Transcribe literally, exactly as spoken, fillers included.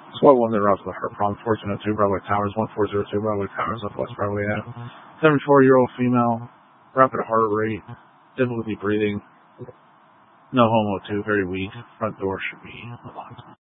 Squad one, they're off the heart problem. fourteen oh two Broadway Towers, one four zero two Broadway Towers, off West Broadway Ave. seventy-four-year-old female, rapid heart rate, difficulty breathing, no homo two, very weak. Front door should be unlocked.